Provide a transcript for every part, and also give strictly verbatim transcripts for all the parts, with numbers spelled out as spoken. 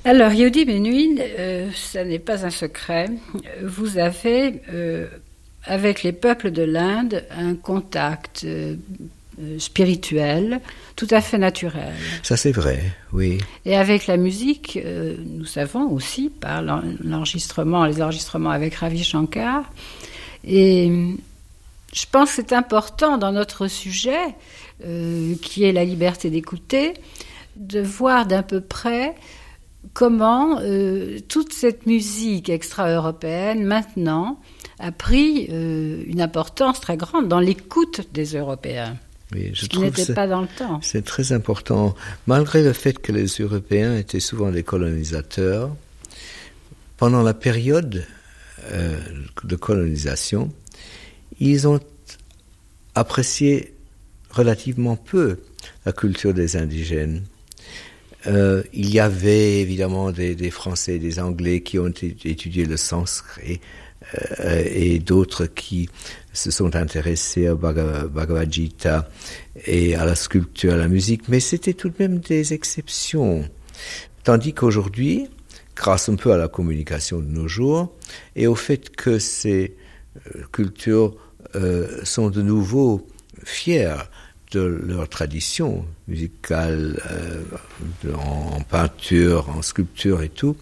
Alors, Yehudi Menuhin, euh, ça n'est pas un secret. Vous avez, euh, avec les peuples de l'Inde, un contact euh, spirituel tout à fait naturel. Ça, c'est vrai, oui. Et avec la musique, euh, nous savons aussi, par l'enregistrement, les enregistrements avec Ravi Shankar. Et je pense que c'est important dans notre sujet, euh, qui est la liberté d'écouter, de voir d'un peu près comment euh, toute cette musique extra-européenne, maintenant, a pris euh, une importance très grande dans l'écoute des Européens. Oui, je ce qui trouve n'était c'est, pas dans le temps. C'est très important. Malgré le fait que les Européens étaient souvent des colonisateurs, pendant la période euh, de colonisation, ils ont apprécié relativement peu la culture des indigènes. Euh, il y avait évidemment des, des Français et des Anglais qui ont étudié le sanskrit euh, et d'autres qui se sont intéressés au Bhagavad Gita et à la sculpture, à la musique, mais c'était tout de même des exceptions. Tandis qu'aujourd'hui, grâce un peu à la communication de nos jours et au fait que ces euh, cultures euh, sont de nouveau fières de leur tradition musicale, euh, en, en peinture, en sculpture et tout,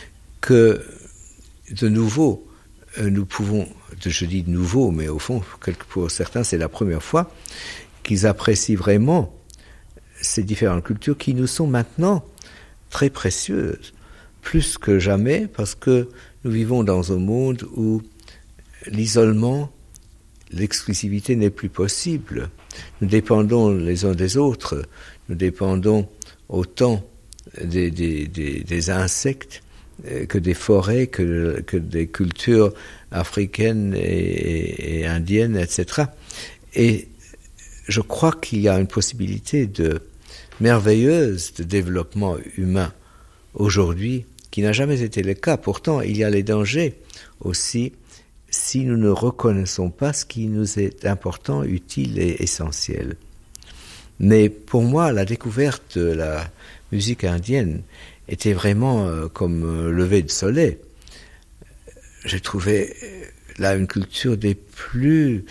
que de nouveau, euh, nous pouvons, je dis de nouveau, mais au fond, pour certains, c'est la première fois qu'ils apprécient vraiment ces différentes cultures qui nous sont maintenant très précieuses, plus que jamais, parce que nous vivons dans un monde où l'isolement, l'exclusivité n'est plus possible. Nous dépendons les uns des autres, nous dépendons autant des, des, des, des insectes que des forêts, que, que des cultures africaines et, et indiennes, et cetera. Et je crois qu'il y a une possibilité de merveilleuse de développement humain aujourd'hui, qui n'a jamais été le cas. Pourtant, il y a les dangers aussi si nous ne reconnaissons pas ce qui nous est important, utile et essentiel. Mais pour moi, la découverte de la musique indienne était vraiment euh, comme un lever de soleil. J'ai trouvé là une culture des plus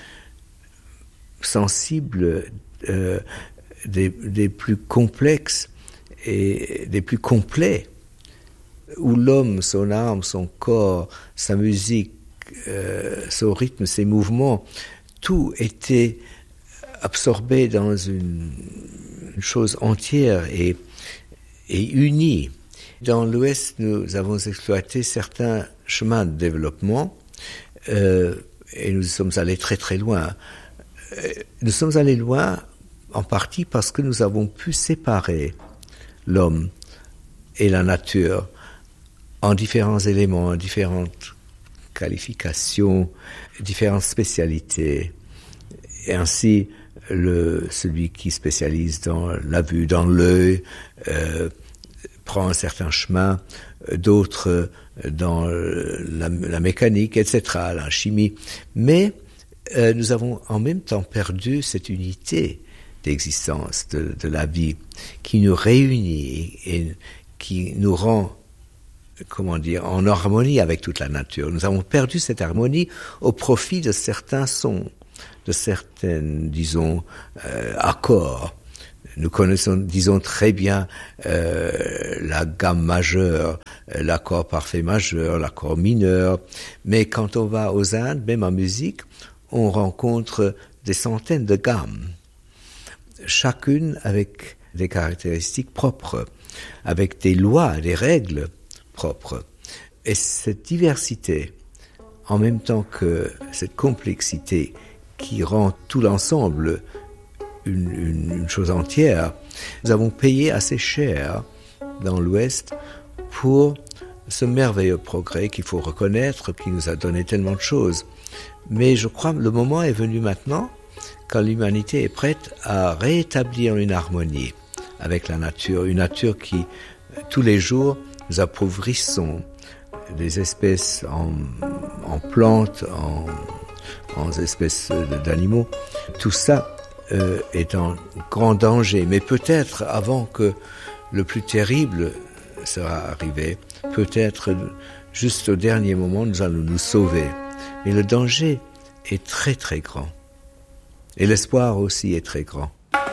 sensibles, euh, des, des plus complexes et des plus complets, où l'homme, son âme, son corps, sa musique, Euh, son rythme, ses mouvements, tout était absorbé dans une, une chose entière et, et unie. Dans l'Ouest, nous avons exploité certains chemins de développement euh, et nous sommes allés très très loin. Euh, nous sommes allés loin en partie parce que nous avons pu séparer l'homme et la nature en différents éléments, en différentes qualifications, différentes spécialités. Et ainsi, le, celui qui spécialise dans la vue, dans l'œil, euh, prend un certain chemin, d'autres dans la, la mécanique, et cetera, la chimie. Mais euh, nous avons en même temps perdu cette unité d'existence de, de la vie qui nous réunit et qui nous rend, comment dire, en harmonie avec toute la nature. Nous avons perdu cette harmonie au profit de certains sons, de certaines, disons, euh, accords. Nous connaissons, disons, très bien euh, la gamme majeure, l'accord parfait majeur, l'accord mineur, mais quand on va aux Indes, même en musique, on rencontre des centaines de gammes, chacune avec des caractéristiques propres, avec des lois, des règles propre. Et cette diversité, en même temps que cette complexité qui rend tout l'ensemble une, une, une chose entière, nous avons payé assez cher dans l'Ouest pour ce merveilleux progrès qu'il faut reconnaître, qui nous a donné tellement de choses. Mais je crois que le moment est venu maintenant, quand l'humanité est prête à rétablir une harmonie avec la nature, une nature qui, tous les jours, nous appauvrissons des espèces en, en plantes, en, en espèces d'animaux. Tout ça euh, est en grand danger. Mais peut-être avant que le plus terrible sera arrivé. Peut-être juste au dernier moment, nous allons nous sauver. Mais le danger est très très grand. Et l'espoir aussi est très grand.